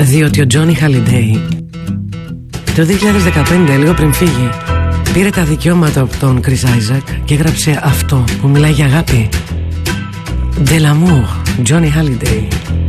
Διότι ο Τζόνι Χάλιντεϊ το 2015, λίγο πριν φύγει, πήρε τα δικαιώματα από τον Chris Isaac και έγραψε αυτό που μιλάει για αγάπη. De l'amour, Johnny Hallyday.